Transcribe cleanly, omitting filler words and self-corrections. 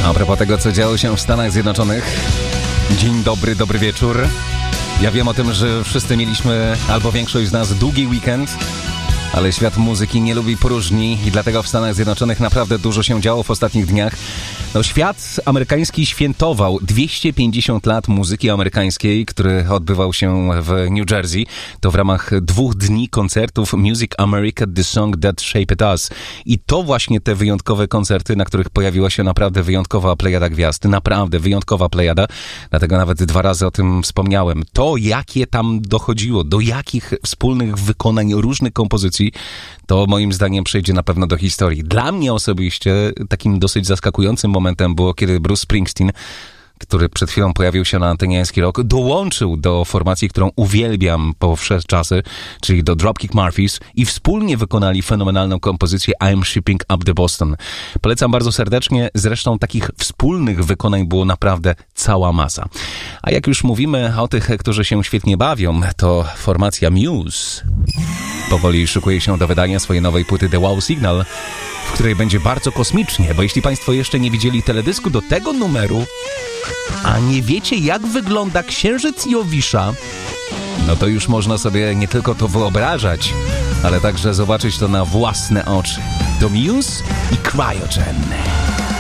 A propos tego, co działo się w Stanach Zjednoczonych. Dzień dobry, dobry wieczór. Ja wiem o tym, że wszyscy mieliśmy, albo większość z nas, długi weekend, ale świat muzyki nie lubi próżni i dlatego w Stanach Zjednoczonych naprawdę dużo się działo w ostatnich dniach. No, świat amerykański świętował 250 lat muzyki amerykańskiej, który odbywał się w New Jersey. To w ramach 2 dni koncertów Music America, The Song That Shaped Us. I to właśnie te wyjątkowe koncerty, na których pojawiła się naprawdę wyjątkowa plejada gwiazd. Naprawdę wyjątkowa plejada. Dlatego nawet 2 razy o tym wspomniałem. To, jakie tam dochodziło, do jakich wspólnych wykonań różnych kompozycji, to moim zdaniem przejdzie na pewno do historii. Dla mnie osobiście takim dosyć zaskakującym momentem było, kiedy Bruce Springsteen, który przed chwilą pojawił się na antenie Jański Rock, dołączył do formacji, którą uwielbiam po wszechczasy, czyli do Dropkick Murphys, i wspólnie wykonali fenomenalną kompozycję I'm Shipping Up the Boston. Polecam bardzo serdecznie, zresztą takich wspólnych wykonań było naprawdę cała masa. A jak już mówimy o tych, którzy się świetnie bawią, to formacja Muse powoli szykuje się do wydania swojej nowej płyty The Wow Signal, w której będzie bardzo kosmicznie, bo jeśli Państwo jeszcze nie widzieli teledysku do tego numeru, a nie wiecie, jak wygląda Księżyc Jowisza, no to już można sobie nie tylko to wyobrażać, ale także zobaczyć to na własne oczy. To Muse i Cryogen.